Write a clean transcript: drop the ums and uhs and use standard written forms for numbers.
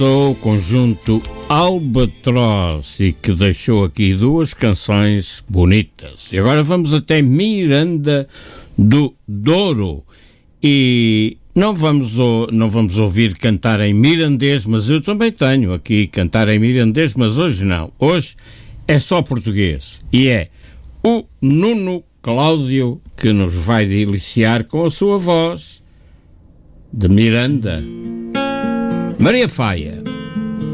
O conjunto Albatroz e que deixou aqui duas canções bonitas. E agora vamos até Miranda do Douro e não vamos ouvir cantar em mirandês, mas eu também tenho aqui cantar em mirandês, mas hoje não. Hoje é só português e é o Nuno Cláudio que nos vai deliciar com a sua voz de Miranda. Maria Faia.